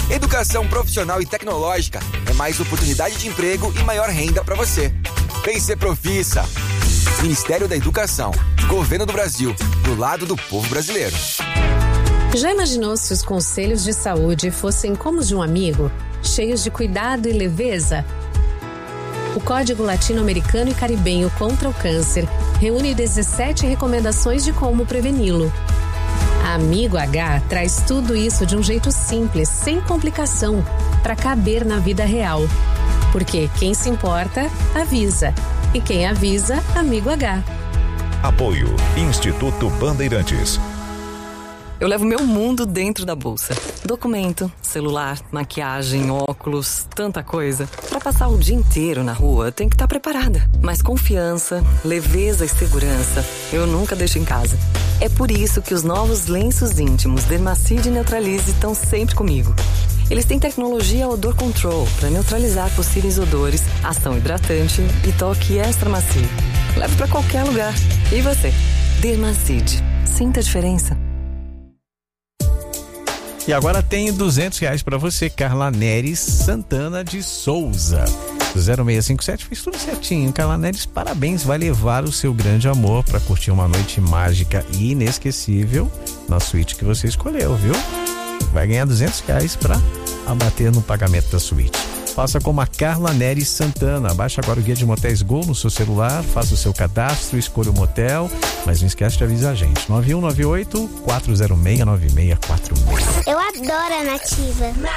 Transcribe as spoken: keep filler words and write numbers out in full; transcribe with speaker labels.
Speaker 1: Educação profissional e tecnológica é mais oportunidade de emprego e maior renda para você. Vem ser Profissa. Ministério da Educação, Governo do Brasil, do lado do povo brasileiro.
Speaker 2: Já imaginou se os conselhos de saúde fossem como os de um amigo, cheios de cuidado e leveza? O Código Latino-Americano e Caribenho contra o Câncer reúne dezessete recomendações de como preveni-lo. A Amigo H traz tudo isso de um jeito simples, sem complicação, para caber na vida real. Porque quem se importa, avisa. E quem avisa, Amigo H.
Speaker 3: Apoio Instituto Bandeirantes.
Speaker 4: Eu levo meu mundo dentro da bolsa. Documento, celular, maquiagem, óculos, tanta coisa. Para passar o dia inteiro na rua, tem que estar preparada. Mas confiança, leveza e segurança, eu nunca deixo em casa. É por isso que os novos lenços íntimos Dermacide e Neutralize estão sempre comigo. Eles têm tecnologia Odor Control para neutralizar possíveis odores, ação hidratante e toque extra macio. Leve para qualquer lugar. E você? Dermacide. Sinta a diferença.
Speaker 5: E agora tem duzentos reais para você, Carla Neres Santana de Souza. zero seis cinco sete, fez tudo certinho. Carla Neres, parabéns, vai levar o seu grande amor para curtir uma noite mágica e inesquecível na suíte que você escolheu, viu? Vai ganhar duzentos reais para abater no pagamento da suíte. Faça como a Carla Neres Santana. Baixe agora o Guia de Motéis Gol no seu celular, faça o seu cadastro, escolha o motel, mas não esquece de avisar a gente. nove um nove oito, quatro zero seis, nove seis quatro seis.
Speaker 6: Eu adoro a Nativa.